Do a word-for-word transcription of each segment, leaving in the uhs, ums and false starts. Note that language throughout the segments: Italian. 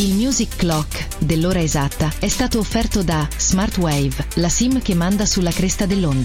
Il Music Clock dell'ora esatta è stato offerto da Smartwave, la SIM che manda sulla cresta dell'onda.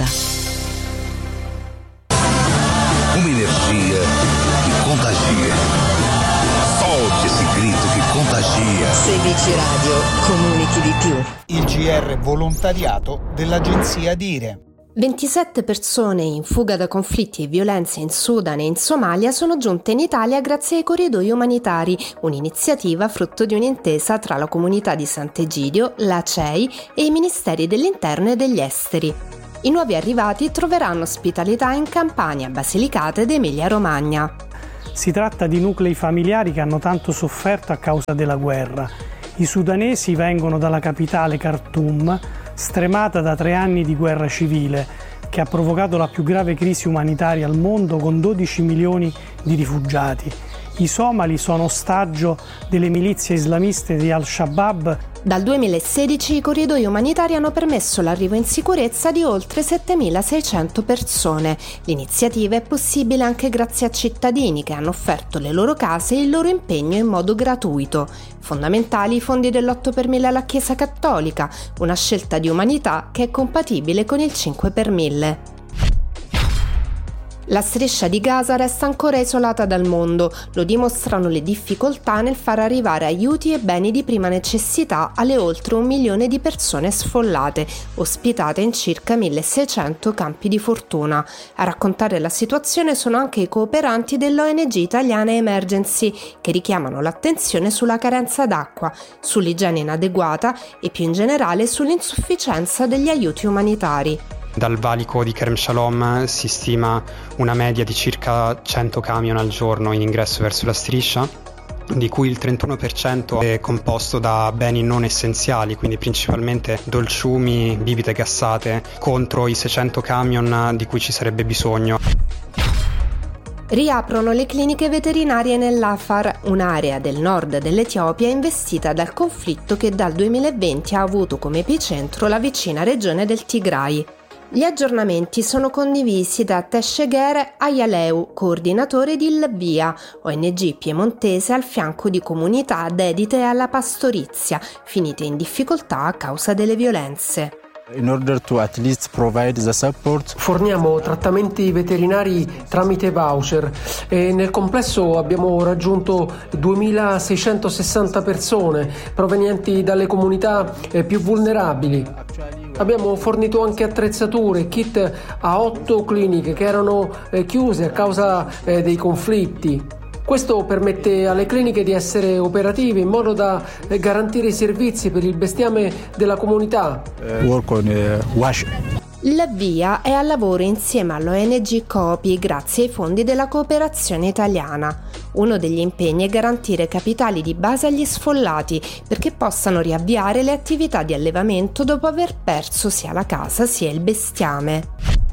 Un'energia che contagia. Solte esse grito che contagia. sedici Radio, comunichi di più. Il G R volontariato dell'agenzia Dire. ventisette persone in fuga da conflitti e violenze in Sudan e in Somalia sono giunte in Italia grazie ai corridoi umanitari, un'iniziativa frutto di un'intesa tra la comunità di Sant'Egidio, la C E I e i ministeri dell'Interno e degli Esteri. I nuovi arrivati troveranno ospitalità in Campania, Basilicata ed Emilia-Romagna. Si tratta di nuclei familiari che hanno tanto sofferto a causa della guerra. I sudanesi vengono dalla capitale Khartoum, stremata da tre anni di guerra civile, che ha provocato la più grave crisi umanitaria al mondo con dodici milioni di rifugiati. I somali sono ostaggio delle milizie islamiste di Al-Shabaab. Dal duemilasedici i corridoi umanitari hanno permesso l'arrivo in sicurezza di oltre settemilaseicento persone. L'iniziativa è possibile anche grazie a cittadini che hanno offerto le loro case e il loro impegno in modo gratuito. Fondamentali i fondi dell'otto per mille alla Chiesa Cattolica, una scelta di umanità che è compatibile con il cinque per mille. La striscia di Gaza resta ancora isolata dal mondo, lo dimostrano le difficoltà nel far arrivare aiuti e beni di prima necessità alle oltre un milione di persone sfollate, ospitate in circa milleseicento campi di fortuna. A raccontare la situazione sono anche i cooperanti dell'O N G italiana Emergency, che richiamano l'attenzione sulla carenza d'acqua, sull'igiene inadeguata e più in generale sull'insufficienza degli aiuti umanitari. Dal valico di Kerem Shalom si stima una media di circa cento camion al giorno in ingresso verso la striscia, di cui il trentuno per cento è composto da beni non essenziali, quindi principalmente dolciumi, bibite gassate, contro i seicento camion di cui ci sarebbe bisogno. Riaprono le cliniche veterinarie nell'Afar, un'area del nord dell'Etiopia investita dal conflitto che dal duemilaventi ha avuto come epicentro la vicina regione del Tigray. Gli aggiornamenti sono condivisi da Tesheger Ayaleu, coordinatore di Lvia, O N G piemontese al fianco di comunità dedite alla pastorizia, finite in difficoltà a causa delle violenze. In order to at least provide the support. Forniamo trattamenti veterinari tramite voucher e nel complesso abbiamo raggiunto duemilaseicentosessanta persone provenienti dalle comunità più vulnerabili. Abbiamo fornito anche attrezzature e kit a otto cliniche che erano chiuse a causa dei conflitti. Questo permette alle cliniche di essere operative in modo da garantire i servizi per il bestiame della comunità. Work on uh, wash. La Via è al lavoro insieme all'O N G Copi grazie ai fondi della cooperazione italiana. Uno degli impegni è garantire capitali di base agli sfollati perché possano riavviare le attività di allevamento dopo aver perso sia la casa sia il bestiame.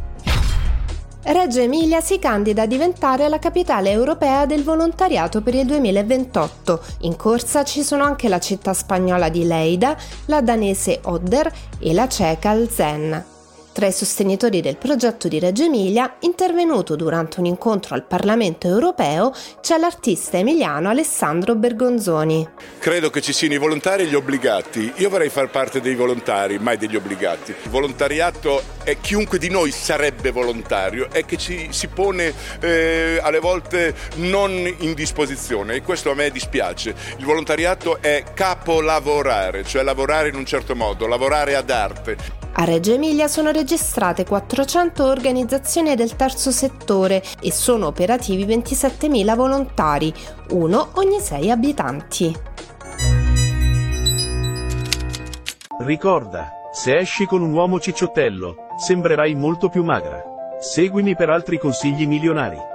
Reggio Emilia si candida a diventare la capitale europea del volontariato per il duemilaventotto. In corsa ci sono anche la città spagnola di Lleida, la danese Odder e la ceca Alzen. Tra i sostenitori del progetto di Reggio Emilia, intervenuto durante un incontro al Parlamento europeo, c'è l'artista emiliano Alessandro Bergonzoni. Credo che ci siano i volontari e gli obbligati. Io vorrei far parte dei volontari, mai degli obbligati. Il volontariato è chiunque di noi sarebbe volontario e che ci si pone eh, alle volte non in disposizione, e questo a me dispiace. Il volontariato è capolavorare, cioè lavorare in un certo modo, lavorare ad arte. A Reggio Emilia sono registrate quattrocento organizzazioni del terzo settore e sono operativi ventisettemila volontari, uno ogni sei abitanti. Ricorda, se esci con un uomo cicciottello, sembrerai molto più magra. Seguimi per altri consigli milionari.